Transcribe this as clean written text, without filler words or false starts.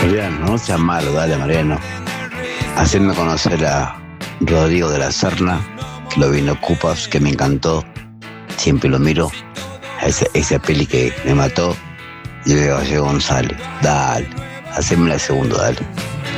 Mariano, no seas malo, dale, Mariano. Hacerme conocer a Rodrigo de la Serna, que lo vi en Ocupas, que me encantó. Siempre lo miro. Esa peli que me mató. Y luego Gallego González. Dale, haceme la segunda, dale.